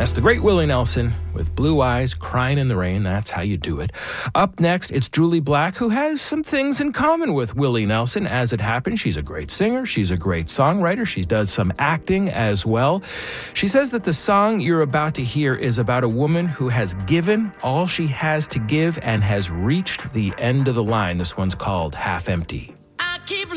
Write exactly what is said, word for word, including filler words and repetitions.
Yes, the great Willie Nelson with Blue Eyes, Crying in the Rain. That's how you do it. Up next, it's Julie Black, who has some things in common with Willie Nelson. As it happens, she's a great singer. She's a great songwriter. She does some acting as well. She says that the song you're about to hear is about a woman who has given all she has to give and has reached the end of the line. This one's called Half Empty. I keep